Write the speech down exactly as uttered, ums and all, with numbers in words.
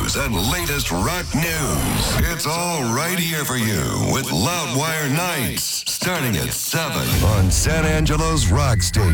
reviews, and latest rock news. It's all right here for you with Loudwire Nights, starting at seven on San Angelo's Rock Station.